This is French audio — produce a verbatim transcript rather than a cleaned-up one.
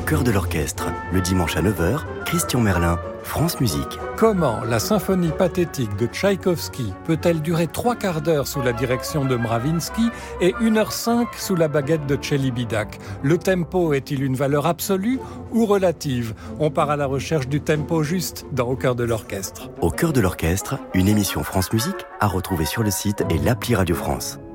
cœur de l'orchestre. Le dimanche à neuf heures, Christian Merlin, France Musique. Comment la symphonie pathétique de Tchaïkovski peut-elle durer trois quarts d'heure sous la direction de Mravinsky et une heure cinq sous la baguette de Celibidache? Le tempo est-il une valeur absolue ou relative? On part à la recherche du tempo juste dans Au cœur de l'orchestre. Au cœur de l'orchestre, une émission France Musique à retrouver sur le site et l'appli Radio France.